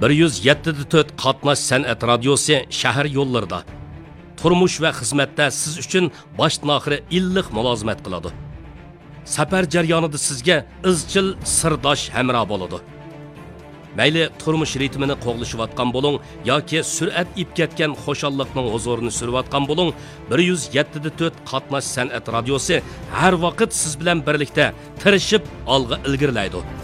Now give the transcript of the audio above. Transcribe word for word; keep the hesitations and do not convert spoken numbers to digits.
bir yuz yetti to'rt qatnash san'at radiosi shahar yo'llarida turmush va xizmatda siz uchun boshdan oxiri illiq mulozimat qiladi. Safar jarayonida sizga izchil sirdosh hamroh bo'ladi. Mayli turmush ritmini qo'g'lishayotgan bo'ling yoki sur'at ib ketgan xo'shallikning huzurini surayotgan bo'ling, bir yuz yetti to'rt qatnash san'at radiosi har vaqt siz bilan birlikda tirishib olg'a ilgirlaydi.